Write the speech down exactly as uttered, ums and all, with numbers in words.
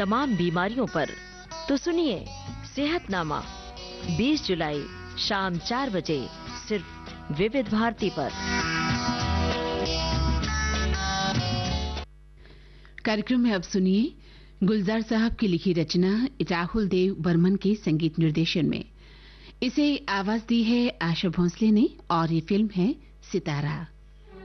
तमाम बीमारियों पर। तो सुनिए सेहतनामा बीस जुलाई शाम चार बजे सिर्फ विविध भारती पर। कार्यक्रम में अब सुनिए गुलजार साहब की लिखी रचना राहुल देव बर्मन के संगीत निर्देशन में। इसे आवाज दी है आशा भोंसले ने और ये फिल्म है सितारा।